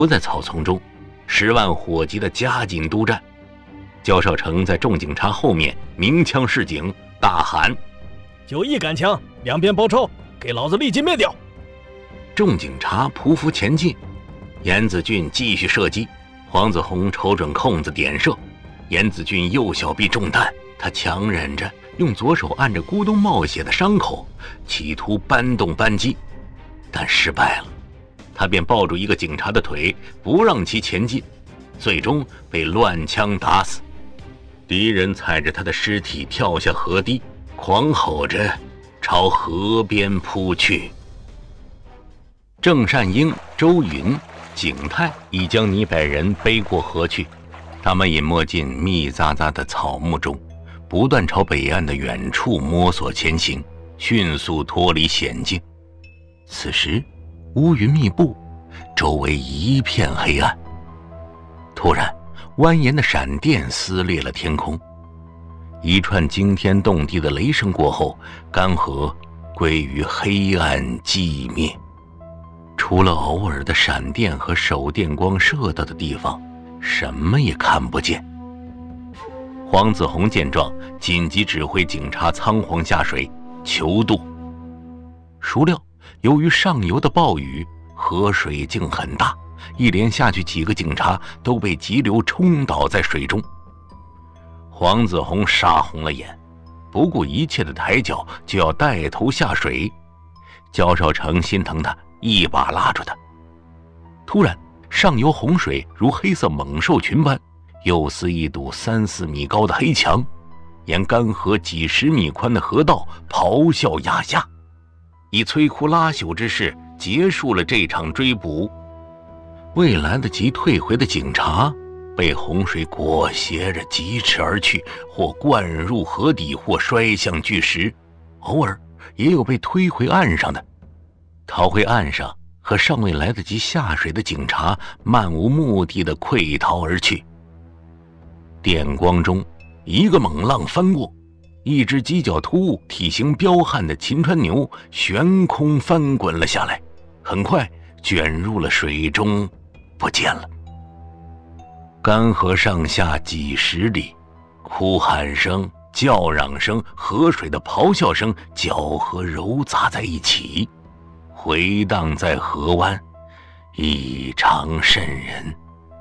不在草丛中，10万火急的加紧督战。焦少成在众警察后面鸣枪示警，大喊：“ 就一杆枪，两边包抄，给老子立即灭掉！” 众警察匍匐前进，严子俊继续射击，黄子红瞅准空子点射。严子俊右小臂中弹，他强忍着用左手按着咕咚冒血的伤口，企图搬动扳机，但失败了。他便抱住一个警察的腿，不让其前进，最终被乱枪打死。敌人踩着他的尸体跳下河堤，狂吼着朝河边扑去。郑善英、周云、景泰已将泥摆人背过河去，他们隐没进密匝匝的草木中，不断朝北岸的远处摸索前行，迅速脱离险境。此时乌云密布，周围一片黑暗。突然蜿蜒的闪电撕裂了天空，一串惊天动地的雷声过后，干河归于黑暗寂灭。除了偶尔的闪电和手电光射到的地方，什么也看不见。黄子红见状，紧急指挥警察仓皇下水求渡。孰料由于上游的暴雨，河水径很大，一连下去几个警察都被急流冲倒在水中。黄子红杀红了眼，不顾一切的抬脚就要带头下水。焦少成心疼他，一把拉住他。突然上游洪水如黑色猛兽群般，又似一堵3、4米高的黑墙，沿干河几十米宽的河道咆哮压下，以摧枯拉朽之势结束了这场追捕。未来得及退回的警察被洪水裹挟着疾驰而去，或灌入河底，或摔向巨石，偶尔也有被推回岸上的。逃回岸上和尚未来得及下水的警察漫无目的地溃逃而去。电光中，一个猛浪翻过，一只犄角突兀、体型彪悍的秦川牛悬空翻滚了下来，很快卷入了水中，不见了。干河上下几十里，哭喊声、叫嚷声、河水的咆哮声搅和糅杂在一起，回荡在河湾，异常瘆人。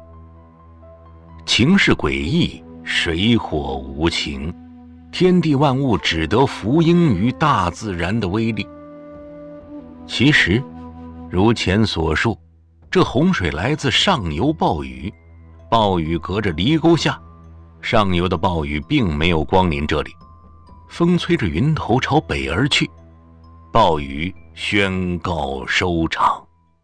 情势诡异，水火无情，天地万物只得服膺于大自然的威力。其实如前所述，这洪水来自上游暴雨，暴雨隔着犁沟下，上游的暴雨并没有光临这里。风吹着云头朝北而去，暴雨宣告收场。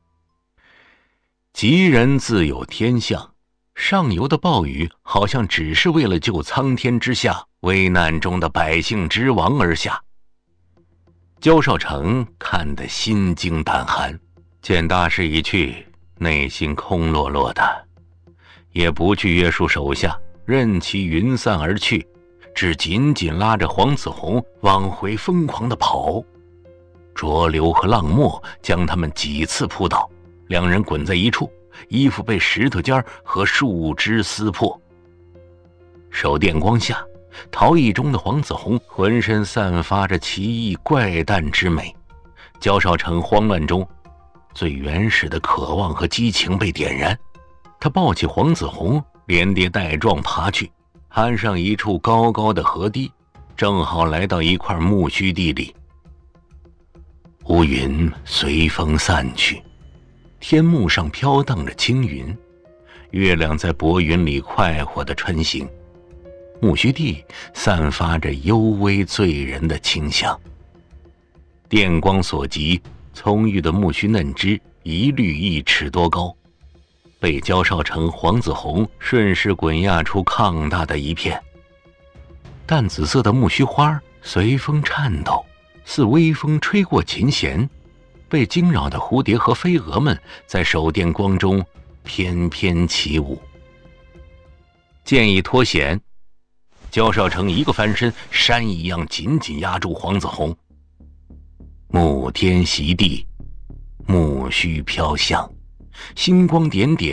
吉人自有天相，上游的暴雨好像只是为了救苍天之下危难中的百姓之王而下。焦少成看得心惊胆寒，见大势已去，内心空落落的，也不去约束手下，任其云散而去，只紧紧拉着黄子红往回疯狂地跑。浊流和浪沫将他们几次扑倒，两人滚在一处，衣服被石头尖和树枝撕破。手电光下，逃逸中的黄子红浑身散发着奇异怪诞之美。焦少成慌乱中，最原始的渴望和激情被点燃，他抱起黄子红，连跌带撞爬去，攀上一处高高的河堤，正好来到一块木须地里。乌云随风散去，天幕上飘荡着青云，月亮在薄云里快活地穿行，木须地散发着幽微醉人的清香。电光所及，葱郁的木须嫩枝一律1尺多高，被焦少成、黄子红顺势滚压出抗大的一片。淡紫色的木须花随风颤抖，似微风吹过琴弦，被惊扰的蝴蝶和飞蛾们在手电光中翩翩起舞。见已脱险，焦少成一个翻身，山一样紧紧压住黄子红。沐天席地，木须飘香，星光点点，